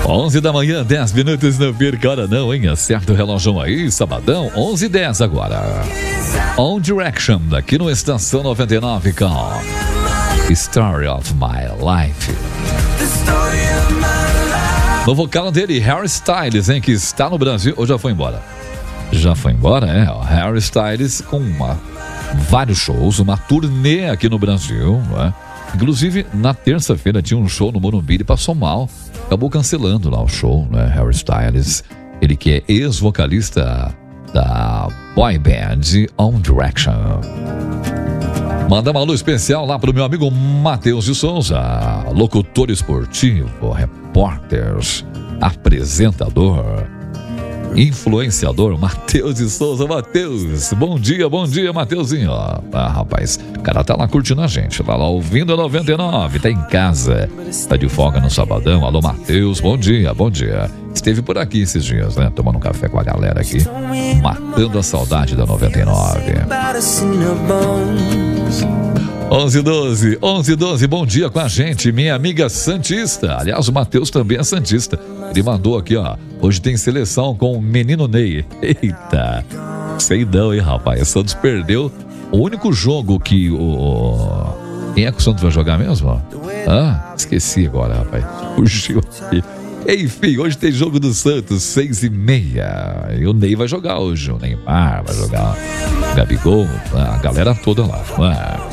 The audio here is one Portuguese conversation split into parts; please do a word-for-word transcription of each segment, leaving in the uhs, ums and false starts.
onze da manhã, dez minutos, não perca hora não, hein? Acerta o relógio aí, sabadão, onze e dez agora. On Direction, aqui no Estação noventa e nove com Story of My Life. No vocal dele, Harry Styles, hein? Que está no Brasil, ou já foi embora? Já foi embora, é? Harry Styles com uma, vários shows, uma turnê aqui no Brasil, não é? Inclusive, na terça-feira tinha um show no Morumbi, ele passou mal, acabou cancelando lá o show, né? Harry Styles, ele que é ex-vocalista da boy band On Direction. Manda uma alô especial lá pro meu amigo Matheus de Souza, locutor esportivo, repórter, apresentador, influenciador, Matheus de Souza. Matheus, bom dia, bom dia, Matheusinho. Ah, rapaz, o cara tá lá curtindo a gente, tá lá ouvindo a noventa e nove, tá em casa, tá de folga no sabadão. Alô, Matheus, bom dia, bom dia. Esteve por aqui esses dias, né, tomando um café com a galera aqui, matando a saudade da noventa e nove. onze e doze, onze e doze, bom dia com a gente, minha amiga Santista. Aliás, o Matheus também é Santista. Ele mandou aqui, ó, hoje tem seleção com o menino Ney. Eita, sei não, hein, rapaz. O Santos perdeu o único jogo que o... Quem é que o Santos vai jogar mesmo? Ah, esqueci agora, rapaz. Fugiu aqui. Enfim, hoje tem jogo do Santos, seis e meia. E o Ney vai jogar hoje, o Neymar vai jogar, o Gabigol, a galera toda lá. Ah.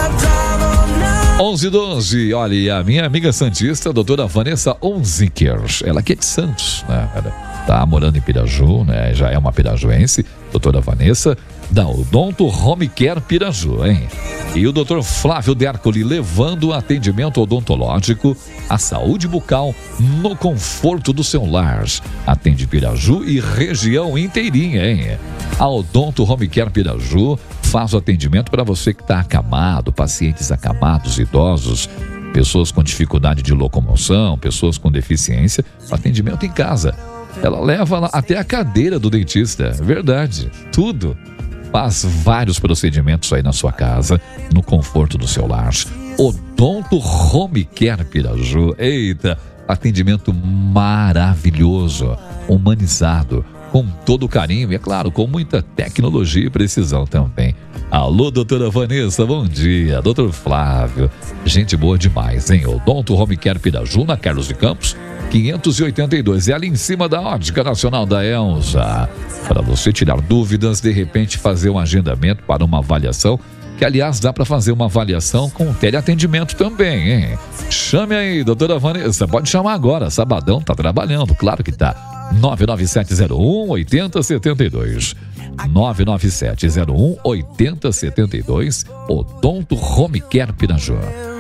onze e doze, olha, e a minha amiga santista, a doutora Vanessa Onziker, ela que é de Santos, né? Ela tá morando em Piraju, né? Já é uma pirajuense, doutora Vanessa, da Odonto Home Care Piraju, hein? E o doutor Flávio Dercoli levando atendimento odontológico, a saúde bucal no conforto do seu lar. Atende Piraju e região inteirinha, hein? A Odonto Home Care Piraju faz o atendimento para você que está acamado, pacientes acamados, idosos, pessoas com dificuldade de locomoção, pessoas com deficiência, atendimento em casa. Ela leva lá até a cadeira do dentista, verdade, tudo. Faz vários procedimentos aí na sua casa, no conforto do seu lar. Odonto Home Care Piraju, eita, atendimento maravilhoso, humanizado, com todo carinho e, é claro, com muita tecnologia e precisão também. Alô, doutora Vanessa, bom dia. Doutor Flávio, gente boa demais, hein? Odonto Home Care Piraju, na Carlos de Campos, quinhentos e oitenta e dois. É ali em cima da Ótica Nacional da Elza. Para você tirar dúvidas, de repente fazer um agendamento para uma avaliação, que aliás dá para fazer uma avaliação com teleatendimento também, hein? Chame aí, doutora Vanessa, pode chamar agora, sabadão tá trabalhando, claro que tá. nove nove sete zero um oito zero sete dois nove nove sete zero um oito zero sete dois Odonto Home Care Piraju.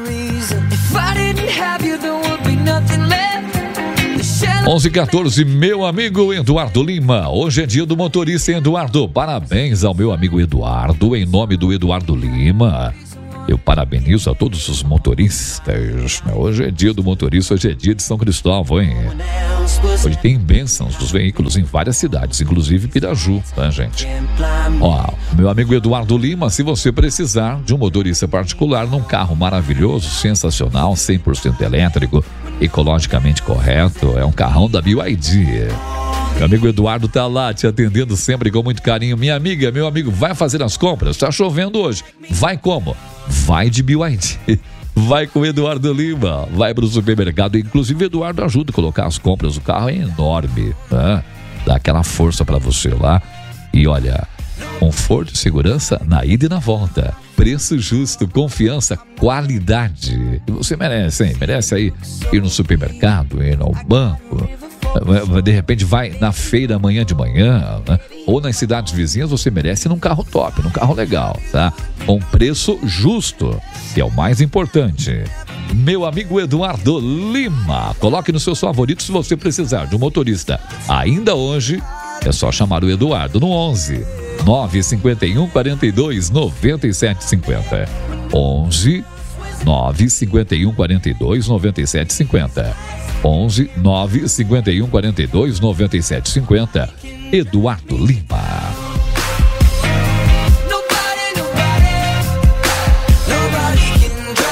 onze e quatorze, meu amigo Eduardo Lima. Hoje é dia do motorista, Eduardo. Parabéns ao meu amigo Eduardo. Em nome do Eduardo Lima, eu parabenizo a todos os motoristas. Hoje é dia do motorista, hoje é dia de São Cristóvão, hein? Hoje tem bênçãos dos veículos em várias cidades, inclusive Piraju, tá, gente? Ó, meu amigo Eduardo Lima, se você precisar de um motorista particular num carro maravilhoso, sensacional, cem por cento elétrico, ecologicamente correto, é um carrão da B Y D. Meu amigo Eduardo tá lá te atendendo sempre com muito carinho. Minha amiga, meu amigo, vai fazer as compras? Tá chovendo hoje. Vai como? Vai de B Y D. Vai com o Eduardo Lima. Vai pro supermercado. Inclusive, o Eduardo ajuda a colocar as compras. O carro é enorme, né? Dá aquela força pra você lá. E olha, conforto e segurança na ida e na volta. Preço justo, confiança, qualidade. E você merece, hein? Merece aí ir no supermercado, ir ao banco. De repente vai na feira amanhã de manhã, né? Ou nas cidades vizinhas, você merece num carro top, num carro legal, tá? Com preço justo, que é o mais importante. Meu amigo Eduardo Lima, coloque nos seus favoritos se você precisar de um motorista. Ainda hoje, é só chamar o Eduardo no onze nove cinco um quatro dois nove sete cinco zero. onze nove cinco um quatro dois nove sete cinco zero. onze nove cinco um quatro dois nove sete cinco zero. Eduardo Lima.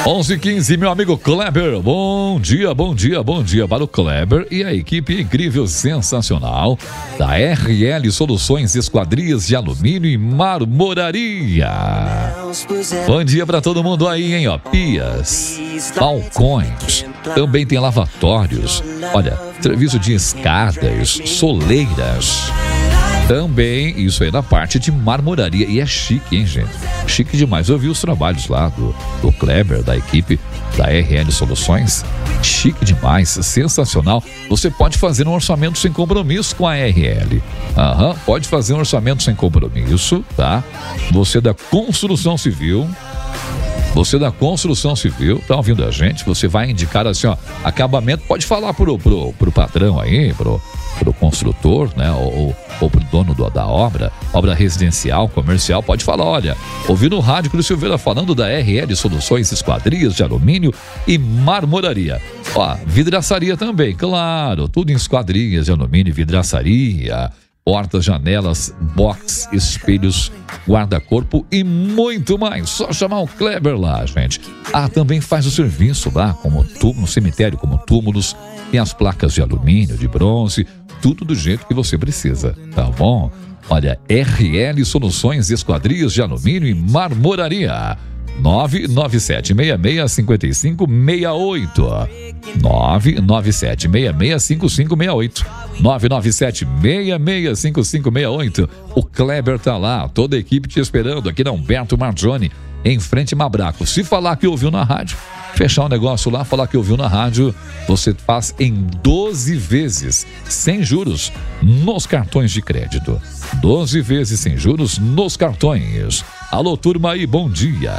onze e quinze, meu amigo Kleber, bom dia, bom dia, bom dia para o Kleber e a equipe incrível, sensacional da R L Soluções Esquadrias de Alumínio e Marmoraria. Bom dia para todo mundo aí, hein, ó, pias, balcões, também tem lavatórios, olha, serviço de escadas, soleiras. Também, isso aí na parte de marmoraria. E é chique, hein, gente? Chique demais. Eu vi os trabalhos lá do, do Kleber, da equipe da R L Soluções. Chique demais, sensacional. Você pode fazer um orçamento sem compromisso com a R L. Aham, pode fazer um orçamento sem compromisso, tá? Você da construção civil... Você da construção civil, tá ouvindo a gente? Você vai indicar assim, ó, acabamento, pode falar pro, pro, pro patrão aí, pro, pro construtor, né? Ou, ou pro dono do, da obra, obra residencial, comercial, pode falar, olha, ouvi no rádio Cruz Silveira falando da R L Soluções Esquadrias de Alumínio e Marmoraria. Ó, vidraçaria também, claro, tudo em esquadrias de alumínio e vidraçaria. Portas, janelas, box, espelhos, guarda-corpo e muito mais. Só chamar o Kleber lá, gente. Ah, também faz o serviço lá, como túmulo, no cemitério, como túmulos. Tem as placas de alumínio, de bronze, tudo do jeito que você precisa, tá bom? Olha, R L Soluções Esquadrias de Alumínio e Marmoraria. nove nove sete seis seis cinco cinco seis oito. nove nove sete seis seis cinco cinco seis oito. nove nove sete seis seis cinco cinco seis oito. O Kleber tá lá, toda a equipe te esperando aqui na Humberto Margione, em frente a Mabraco. Se falar que ouviu na rádio, fechar um negócio lá, falar que ouviu na rádio, você faz em doze vezes, sem juros, nos cartões de crédito. doze vezes sem juros nos cartões. Alô, turma aí, bom dia.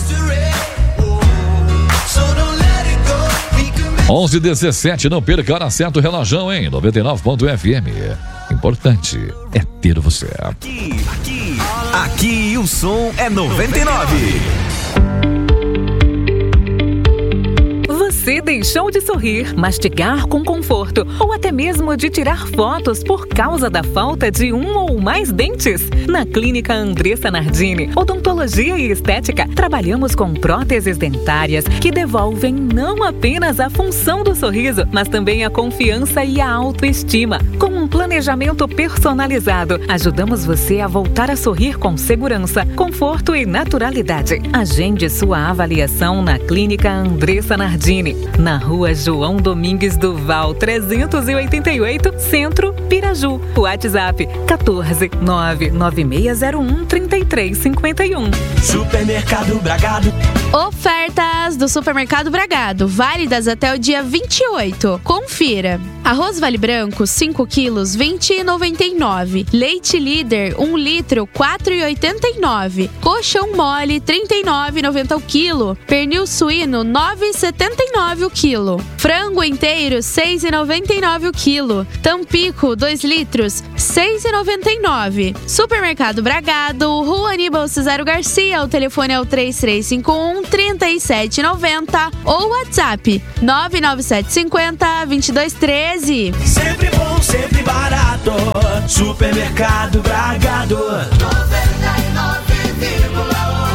onze e dezessete, não perca a hora certa, o relógio, hein? noventa e nove ponto F M. Importante é ter você. Aqui, aqui, aqui o som é noventa e nove. Você deixou de sorrir, mastigar com conforto ou até mesmo de tirar fotos por causa da falta de um ou mais dentes? Na Clínica Andressa Nardini, Odontologia e Estética, trabalhamos com próteses dentárias que devolvem não apenas a função do sorriso, mas também a confiança e a autoestima. Com um planejamento personalizado, ajudamos você a voltar a sorrir com segurança, conforto e naturalidade. Agende sua avaliação na Clínica Andressa Nardini, na Rua João Domingues do Val, trezentos e oitenta e oito, Centro, Piraju. WhatsApp quatorze nove nove seis zero um três três cinco um. Supermercado Bragado. Ofertas do Supermercado Bragado, válidas até o dia vinte e oito. Confira. Arroz Vale Branco, cinco quilos, vinte reais e noventa e nove centavos. Leite Líder, um litro, quatro reais e oitenta e nove centavos. Colchão mole, trinta e nove reais e noventa centavos o quilo. Pernil suíno, nove reais e setenta e nove centavos o quilo. Frango inteiro, seis reais e noventa e nove centavos o quilo. Tampico, dois litros, seis reais e noventa e nove centavos. Supermercado Bragado, Rua Aníbal Cesaro Garcia, o telefone é o três três cinco um, três sete nove zero ou WhatsApp nove nove sete cinco zero, dois dois um três. Sempre bom, sempre barato. Supermercado Bragado. noventa e nove vírgula um.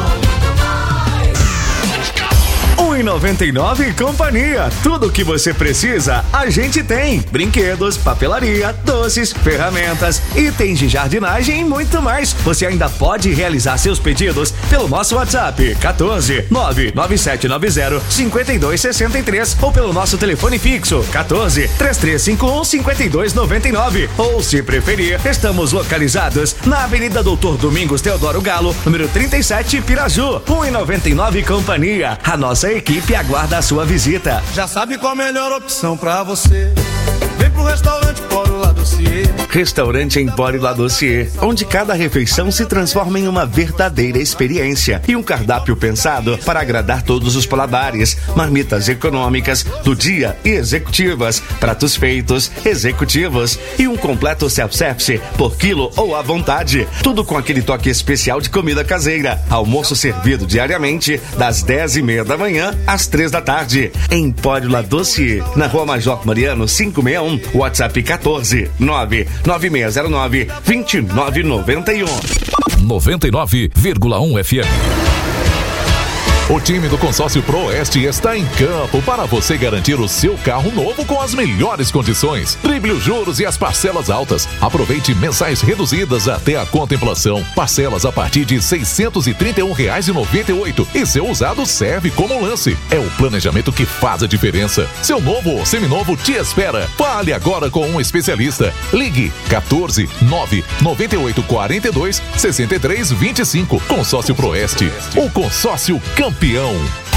um e noventa e nove Companhia. Tudo o que você precisa, a gente tem. Brinquedos, papelaria, doces, ferramentas, itens de jardinagem e muito mais. Você ainda pode realizar seus pedidos pelo nosso WhatsApp quatorze nove nove sete nove zero cinco dois seis três ou pelo nosso telefone fixo quatorze três três cinco um cinco dois nove nove. Ou, se preferir, estamos localizados na Avenida Doutor Domingos Teodoro Galo, número trinta e sete, Piraju. um e noventa e nove Companhia. A nossa equipe aguarda a sua visita. Já sabe qual a melhor opção pra você? Vem pro restaurante Empório La Dossier. Restaurante Empório La Dossier, onde cada refeição se transforma em uma verdadeira experiência e um cardápio pensado para agradar todos os paladares. Marmitas econômicas do dia e executivas, pratos feitos, executivos e um completo self-service por quilo ou à vontade. Tudo com aquele toque especial de comida caseira. Almoço servido diariamente das dez e meia da manhã às três da tarde. Empório La Dossier, na Rua Major Mariano quinhentos e sessenta e um, WhatsApp quatorze nove nove seis zero nove dois nove nove um. noventa e nove vírgula um F M. O time do Consórcio Proeste está em campo para você garantir o seu carro novo com as melhores condições. Drible os juros e as parcelas altas. Aproveite mensais reduzidas até a contemplação. Parcelas a partir de seiscentos e trinta e um reais e noventa e oito centavos. E seu usado serve como lance. É o planejamento que faz a diferença. Seu novo ou seminovo te espera. Fale agora com um especialista. Ligue quatorze, nove, noventa e oito, quarenta e dois, sessenta e três, vinte e cinco. Consórcio Proeste, o consórcio campeão.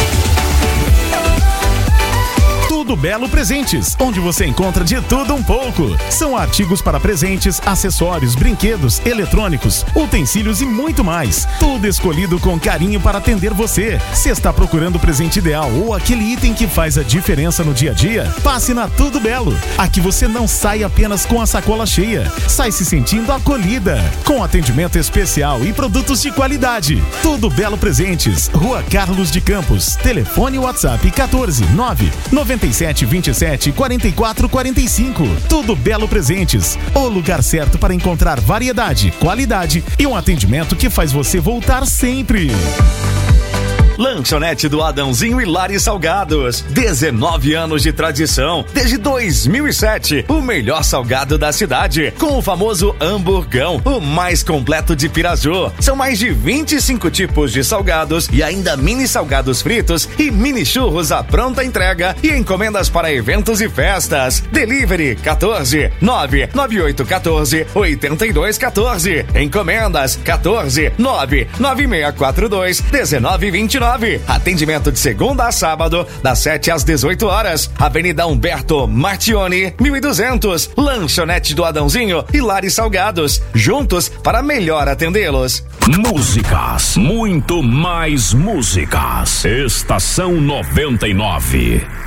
Tudo Belo Presentes, onde você encontra de tudo um pouco. São artigos para presentes, acessórios, brinquedos, eletrônicos, utensílios e muito mais. Tudo escolhido com carinho para atender você. Se está procurando o presente ideal ou aquele item que faz a diferença no dia a dia, passe na Tudo Belo. Aqui você não sai apenas com a sacola cheia, sai se sentindo acolhida, com atendimento especial e produtos de qualidade. Tudo Belo Presentes, Rua Carlos de Campos, telefone WhatsApp quatorze, nove, noventa e sete, vinte e sete, quarenta e quatro, quarenta e cinco. Tudo Belo Presentes, o lugar certo para encontrar variedade, qualidade e um atendimento que faz você voltar sempre. Lanchonete do Adãozinho e Lari Salgados. dezenove anos de tradição. Desde dois mil e sete, o melhor salgado da cidade. Com o famoso hamburgão, o mais completo de Piraju. São mais de vinte e cinco tipos de salgados e ainda mini salgados fritos e mini churros à pronta entrega e encomendas para eventos e festas. Delivery quatorze, nove, nove oito um quatro, oito dois um quatro. Encomendas quatorze, nove, nove seis quatro dois, um nove dois nove. Atendimento de segunda a sábado, das sete às dezoito horas. Avenida Humberto Martioni, mil e duzentos. Lanchonete do Adãozinho e Lari Salgados. Juntos para melhor atendê-los. Músicas, muito mais músicas. Estação noventa e nove.